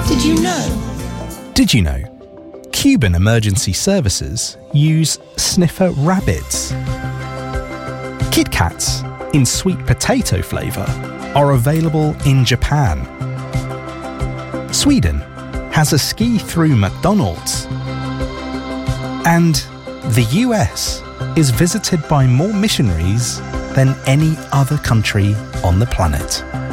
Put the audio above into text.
Did you know? Did you know? Cuban emergency services use sniffer rabbits. Kit Kats in sweet potato flavour are available in Japan. Sweden has a ski-through McDonald's. And the US is visited by more missionaries than any other country on the planet.